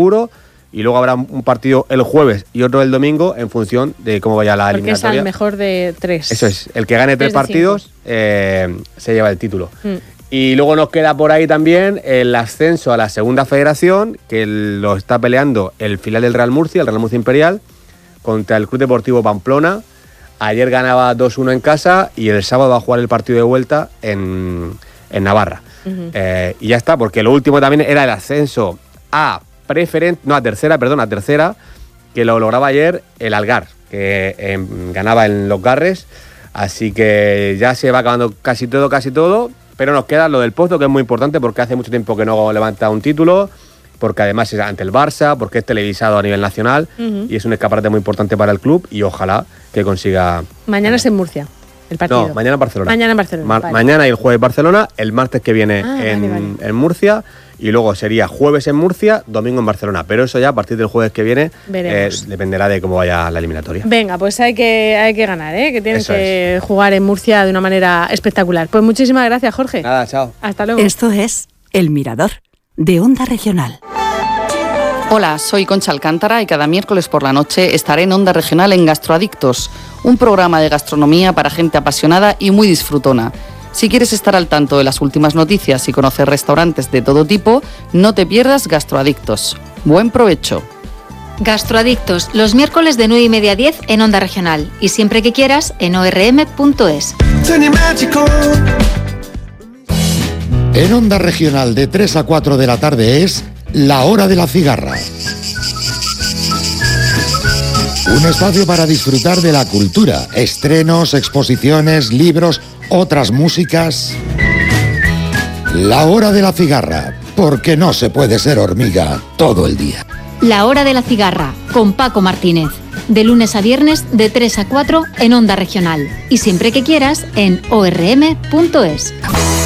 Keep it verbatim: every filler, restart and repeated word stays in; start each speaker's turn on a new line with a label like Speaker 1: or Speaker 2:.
Speaker 1: seguro. Y luego habrá un partido el jueves y otro el domingo en función de cómo vaya la
Speaker 2: Porque
Speaker 1: eliminatoria.
Speaker 2: Porque es al mejor de tres.
Speaker 1: Eso es, el que gane tres, tres partidos eh, se lleva el título.
Speaker 2: Mm.
Speaker 1: Y luego nos queda por ahí también el ascenso a la segunda federación, que lo está peleando el filial del Real Murcia, el Real Murcia Imperial, contra el Club Deportivo Pamplona. Ayer ganaba dos uno en casa y el sábado va a jugar el partido de vuelta en, en Navarra. Uh-huh. Eh, y ya está, porque lo último también era el ascenso a preferente, no, a tercera, perdón, a tercera, que lo lograba ayer el Algar, que eh, ganaba en Los Garres, así que ya se va acabando casi todo, casi todo, pero nos queda lo del Pozo, que es muy importante porque hace mucho tiempo que no levanta un título, porque además es ante el Barça, porque es televisado a nivel nacional, uh-huh. y es un escaparate muy importante para el club, y ojalá que consiga...
Speaker 2: Mañana es en Murcia. El partido.
Speaker 1: No, mañana en Barcelona.
Speaker 2: Mañana en Barcelona.
Speaker 1: Ma-
Speaker 2: vale.
Speaker 1: Mañana y el jueves Barcelona, el martes que viene
Speaker 2: ah,
Speaker 1: en,
Speaker 2: vale, vale.
Speaker 1: en Murcia, y luego sería jueves en Murcia, domingo en Barcelona. Pero eso ya a partir del jueves que viene eh, dependerá de cómo vaya la eliminatoria.
Speaker 2: Venga, pues hay que, hay que ganar, ¿eh? Que tienen
Speaker 1: eso
Speaker 2: que
Speaker 1: es.
Speaker 2: jugar en Murcia de una manera espectacular. Pues muchísimas gracias, Jorge.
Speaker 1: Nada, chao.
Speaker 2: Hasta luego.
Speaker 3: Esto es El Mirador, de Onda Regional.
Speaker 4: Hola, soy Concha Alcántara y cada miércoles por la noche estaré en Onda Regional en Gastroadictos, un programa de gastronomía para gente apasionada y muy disfrutona. Si quieres estar al tanto de las últimas noticias y conocer restaurantes de todo tipo, no te pierdas Gastroadictos. Buen provecho.
Speaker 5: Gastroadictos, los miércoles de nueve y media a diez en Onda Regional y siempre que quieras en o erre eme punto es.
Speaker 6: En Onda Regional de tres a cuatro de la tarde es La Hora de la Cigarra. Un espacio para disfrutar de la cultura, estrenos, exposiciones, libros, otras músicas. La Hora de la Cigarra, porque no se puede ser hormiga todo el día.
Speaker 5: La Hora de la Cigarra, con Paco Martínez. De lunes a viernes, de tres a cuatro en Onda Regional. Y siempre que quieras, en o erre eme punto es.